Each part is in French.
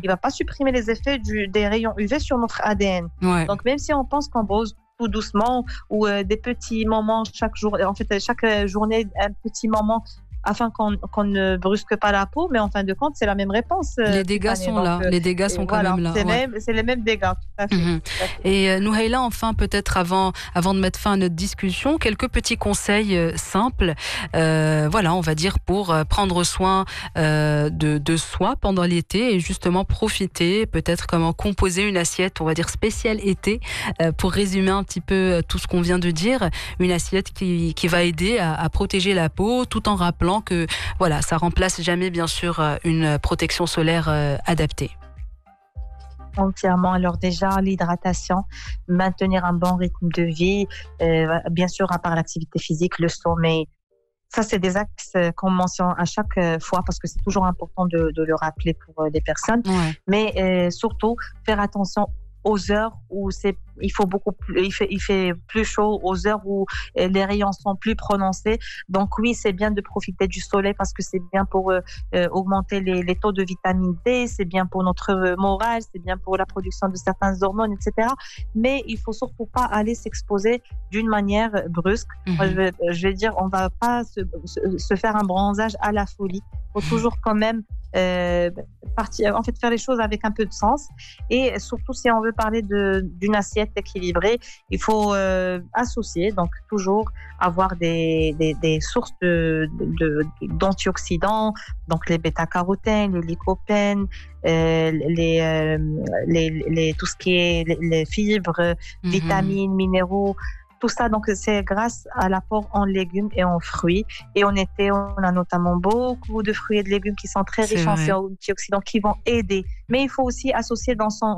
il va pas supprimer les effets des rayons UV sur notre ADN. Ouais. Donc, même si on pense qu'on brosse tout doucement ou des petits moments chaque jour, en fait, chaque journée, un petit moment afin qu'on ne brusque pas la peau, mais en fin de compte, c'est la même réponse. Les dégâts sont là. Les dégâts sont quand même là. C'est les mêmes dégâts, tout à fait. Tout à fait. Et Nouhaila, enfin, peut-être avant de mettre fin à notre discussion, quelques petits conseils simples, voilà, on va dire, pour prendre soin de soi pendant l'été et justement profiter, peut-être comment composer une assiette, on va dire, spéciale été, pour résumer un petit peu tout ce qu'on vient de dire, une assiette qui va aider à protéger la peau tout en rappelant que voilà, ça remplace jamais bien sûr une protection solaire adaptée. Entièrement. Alors déjà, l'hydratation, maintenir un bon rythme de vie, bien sûr, à part l'activité physique, le sommeil. Ça, c'est des axes qu'on mentionne à chaque fois parce que c'est toujours important de le rappeler pour les personnes. Ouais. Mais surtout, faire attention aux heures où il fait plus chaud, aux heures où les rayons sont plus prononcés. Donc oui, c'est bien de profiter du soleil parce que c'est bien pour augmenter les taux de vitamine D, c'est bien pour notre morale, c'est bien pour la production de certaines hormones, etc. Mais il faut surtout pas aller s'exposer d'une manière brusque. Je vais dire, on va pas se faire un bronzage à la folie. Il faut toujours quand même faire les choses avec un peu de sens. Et surtout, si on veut parler d'une assiette équilibrée, il faut associer, donc toujours avoir des sources d'antioxydants, donc les bêta-carotènes, les lycopènes, tout ce qui est les fibres, vitamines, minéraux. Tout ça, donc, c'est grâce à l'apport en légumes et en fruits. Et en été, on a notamment beaucoup de fruits et de légumes qui sont très riches en antioxydants qui vont aider. Mais il faut aussi associer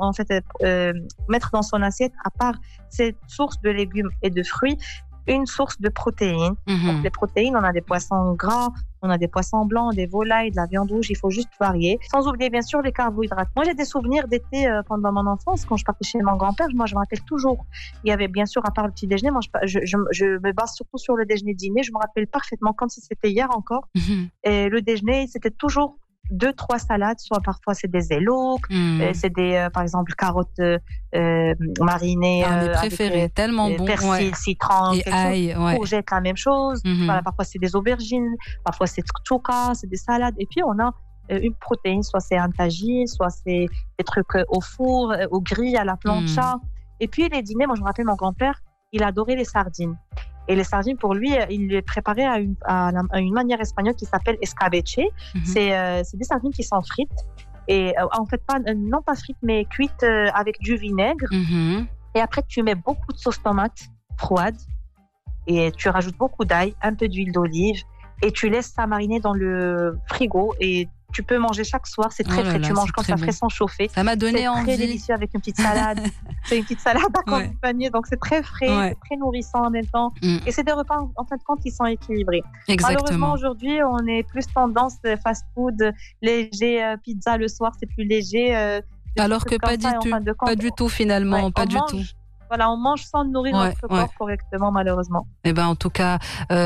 mettre dans son assiette, à part cette source de légumes et de fruits, une source de protéines. Donc, les protéines, on a des poissons gras, on a des poissons blancs, des volailles, de la viande rouge, il faut juste varier. Sans oublier, bien sûr, les carbohydrates. Moi, j'ai des souvenirs d'été pendant mon enfance, quand je partais chez mon grand-père. Moi, je me rappelle toujours. Il y avait, bien sûr, à part le petit déjeuner, moi, je me base surtout sur le déjeuner-dîner. Je me rappelle parfaitement, comme si c'était hier encore. Et le déjeuner, c'était toujours 2-3 salades, soit parfois c'est des éloques, c'est des, par exemple, carottes marinées. Mes préférés, tellement bon. Persil, citron, et ail, courgettes, la même chose. Voilà, parfois c'est des aubergines, parfois c'est tchouka, c'est des salades. Et puis on a une protéine, soit c'est un tagine, soit c'est des trucs au four, au grill, à la plancha. Et puis les dîners, moi je me rappelle mon grand-père, il adorait les sardines. Et les sardines, pour lui, il les préparait à une manière espagnole qui s'appelle escabeche. C'est des sardines qui sont frites. Et en fait, non pas frites, mais cuites avec du vinaigre. Et après, tu mets beaucoup de sauce tomate froide. Et tu rajoutes beaucoup d'ail, un peu d'huile d'olive. Et tu laisses ça mariner dans le frigo. Et tu peux manger chaque soir. C'est très frais. Tu manges quand ça fraîchement chauffé. Ça m'a donné envie. C'est très délicieux avec une petite salade. C'est une petite salade accompagnée. Donc, c'est très frais, c'est très nourrissant en même temps. Et c'est des repas, en fin de compte, qui sont équilibrés. Exactement. Malheureusement, aujourd'hui, on est plus tendance fast-food, léger, pizza le soir, c'est plus léger. Alors que pas du tout finalement, pas du tout. Voilà, on mange sans nourrir notre corps correctement, malheureusement. Eh ben, en tout cas,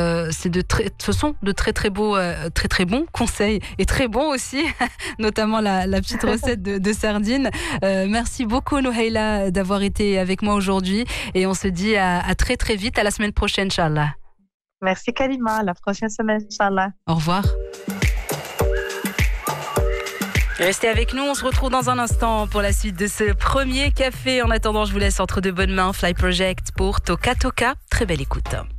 ce sont de très beaux, très bons conseils et très bons aussi, notamment la petite recette de sardines. Merci beaucoup, Nouhaila, d'avoir été avec moi aujourd'hui et on se dit à très vite, à la semaine prochaine, Inch'Allah. Merci, Kalima. À la prochaine semaine, Inch'Allah. Au revoir. Restez avec nous, on se retrouve dans un instant pour la suite de ce premier café. En attendant, je vous laisse entre de bonnes mains. Fly Project pour Toka Toka. Très belle écoute.